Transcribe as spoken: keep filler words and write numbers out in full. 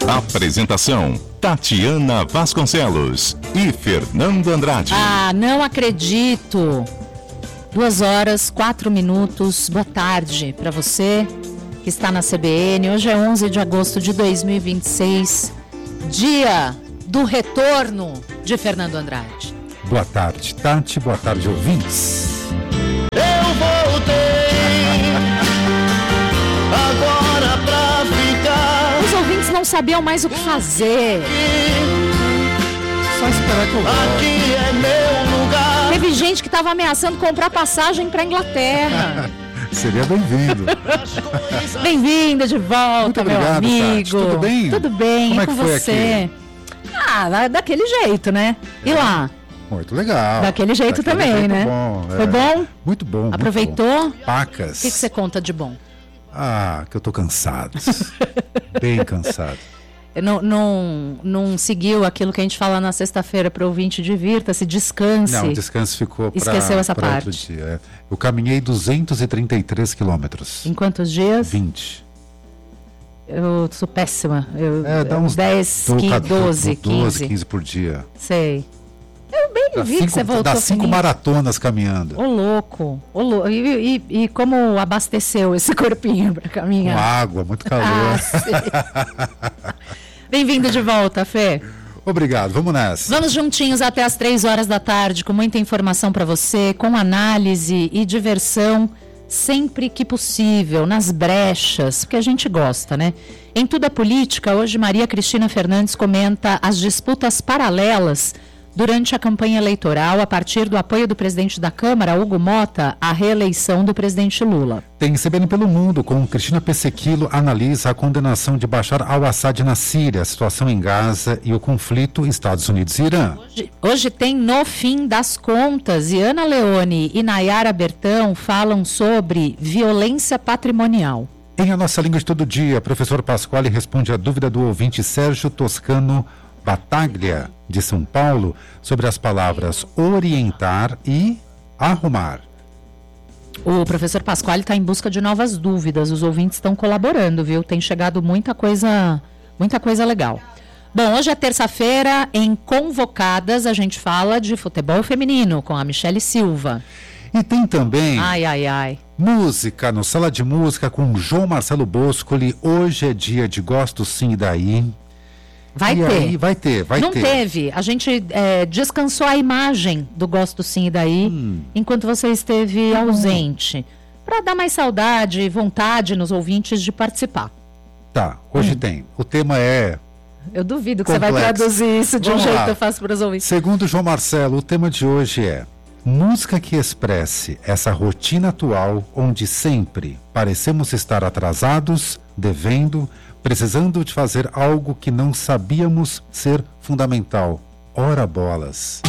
Apresentação: Tatiana Vasconcelos e Fernando Andrade. Ah, não acredito! Duas horas, quatro minutos. Boa tarde para você que está na C B N. Hoje é onze de agosto de dois mil e vinte e seis, dia do retorno de Fernando Andrade. Boa tarde, Tati. Boa tarde, ouvintes. Eu voltei agora pra ficar. Os ouvintes não sabiam mais o que fazer. Só esperar que eu volte. Aqui é meu lugar. Teve gente que estava ameaçando comprar passagem para Inglaterra. Seria bem-vindo. Bem-vinda de volta, Muito obrigado, meu amigo. Tati. Tudo bem? Tudo bem, Como e é com que foi você? aqui? Ah, daquele jeito, né? E lá? Muito legal. Daquele jeito Daquele também, jeito né? Bom, é. Foi bom? Muito bom. muito Aproveitou? bom. Pacas. O que, que você conta de bom? Ah, que eu tô cansado. Bem cansado. Não, não, não seguiu aquilo que a gente fala na sexta-feira para o ouvinte, divirta-se, descanse. Não, o descanso ficou para Esqueceu essa outro parte. dia. É. Eu caminhei duzentos e trinta e três quilômetros. Em quantos dias? vinte. Eu sou péssima. Eu, É, dá uns dez, do- quinze, do- doze, doze, quinze. quinze por dia. Sei. Eu bem Dá vi cinco, que você voltou dá cinco fininho. maratonas caminhando. Ô louco, ô louco. E, e, e como abasteceu esse corpinho para Com caminhar? água, muito calor. Ah, sei. Bem-vindo de volta, Fê. Obrigado, vamos nessa. Vamos juntinhos até as três horas da tarde, com muita informação para você, com análise e diversão, sempre que possível, nas brechas, porque a gente gosta, né? Em Tudo é Política, hoje Maria Cristina Fernandes comenta as disputas paralelas durante a campanha eleitoral, a partir do apoio do presidente da Câmara, Hugo Mota, à reeleição do presidente Lula. Tem C B N pelo Mundo, com Cristina Pessequilo, analisa a condenação de Bashar al-Assad na Síria, a situação em Gaza e o conflito Estados Unidos e Irã. Hoje, hoje tem No Fim das Contas, e Ana Leone e Nayara Bertão falam sobre violência patrimonial. Em A Nossa Língua de Todo Dia, professor Pasquale responde a dúvida do ouvinte Sérgio Toscano Bataglia, de São Paulo, sobre as palavras orientar e arrumar. O professor Pasquale está em busca de novas dúvidas, os ouvintes estão colaborando, viu? Tem chegado muita coisa, muita coisa legal. Bom, hoje é terça-feira, em Convocadas a gente fala de futebol feminino com a Michele Silva. E tem também Ai, ai, ai. música no Sala de Música com João Marcelo Boscoli. Hoje é dia de Gosto Sim e Daí. Vai E ter. aí, vai ter, vai Não ter. teve. A gente é, descansou a imagem do Gosto Sim e Daí Hum. enquanto você esteve ausente. Para dar mais saudade e vontade nos ouvintes de participar. Tá, hoje Hum. tem. O tema é, Eu duvido que você vai Complexo. traduzir isso de Vamos um jeito lá. que eu faço para os ouvintes. segundo João Marcelo, o tema de hoje é música que expresse essa rotina atual onde sempre parecemos estar atrasados, devendo, precisando de fazer algo que não sabíamos ser fundamental. Ora bolas.